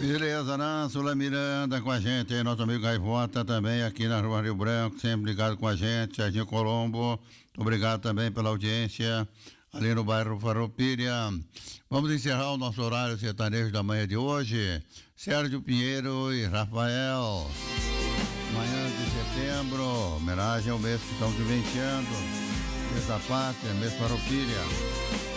Beleza, né? Sula Miranda com a gente, aí, nosso amigo Gaivota também aqui na Rua Rio Branco, sempre ligado com a gente, Serginho Colombo, muito obrigado também pela audiência ali no bairro Farroupilha. Vamos encerrar o nosso horário sertanejo da manhã de hoje. Sérgio Pinheiro e Rafael. Manhã de setembro, homenagem ao mês que estamos vivenciando, mês da pátria, mês Farroupilha.